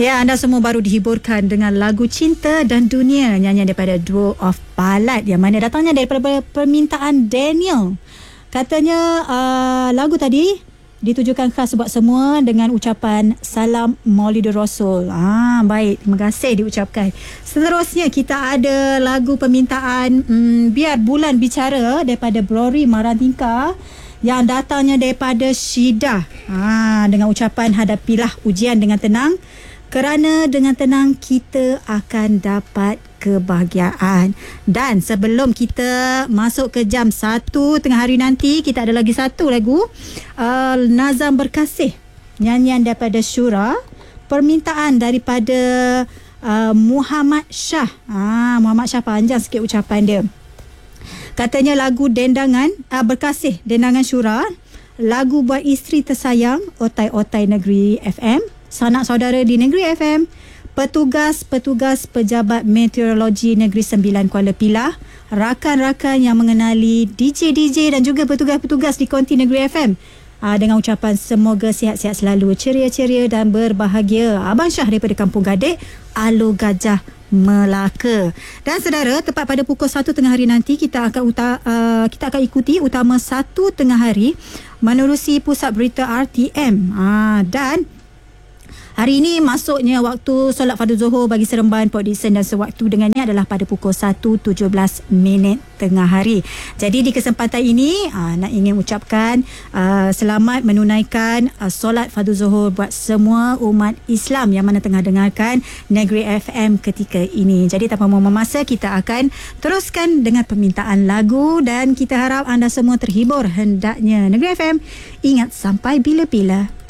Ya, anda semua baru dihiburkan dengan lagu Cinta dan Dunia, nyanyian daripada Duo of Ballad yang mana datangnya daripada permintaan Daniel. Katanya lagu tadi ditujukan khas buat semua dengan ucapan Salam Maulidur Rasul. Baik, terima kasih diucapkan. Seterusnya kita ada lagu permintaan Biar Bulan Bicara daripada Brory Marantingka yang datangnya daripada Syida. Dengan ucapan hadapilah ujian dengan tenang, kerana dengan tenang kita akan dapat kebahagiaan. Dan sebelum kita masuk ke jam 1 tengah hari nanti, kita ada lagi satu lagu Nazam Berkasih, nyanyian daripada Syura, permintaan daripada Muhammad Shah. Muhammad Shah, panjang sikit ucapan dia. Katanya lagu Dendangan Berkasih, Dendangan Syura, lagu buat isteri tersayang Otai-Otai Negeri FM, sanak saudara di Negeri FM, petugas-petugas pejabat meteorologi Negeri Sembilan Kuala Pilah, rakan-rakan yang mengenali DJ-DJ dan juga petugas-petugas di konti Negeri FM, dengan ucapan semoga sihat-sihat selalu, ceria-ceria dan berbahagia. Abang Syah daripada Kampung Gadik, Alo Gajah Melaka. Dan saudara, tepat pada pukul 1 tengah hari nanti kita akan ikuti utama 1 tengah hari menerusi pusat berita RTM. Dan hari ini masuknya waktu solat fardu Zuhur bagi Seremban, Port Dickson dan sewaktu dengannya adalah pada pukul 1.17 tengah hari. Jadi di kesempatan ini nak ingin ucapkan selamat menunaikan solat fardu Zuhur buat semua umat Islam yang mana tengah dengarkan Negeri FM ketika ini. Jadi tanpa membuang masa, kita akan teruskan dengan permintaan lagu dan kita harap anda semua terhibur. Hendaknya Negeri FM ingat sampai bila-bila.